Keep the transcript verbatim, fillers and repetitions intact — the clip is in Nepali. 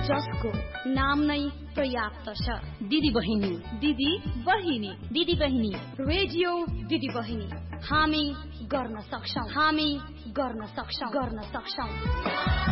जसको नाम नै पर्याप्त छ। दिदी बहिनी, दिदी बहिनी, दिदी बहिनी, रेडियो दिदी बहिनी, हामी गर्न सक्छौं, हामी गर्न सक्छौं, गर्न सक्छौं।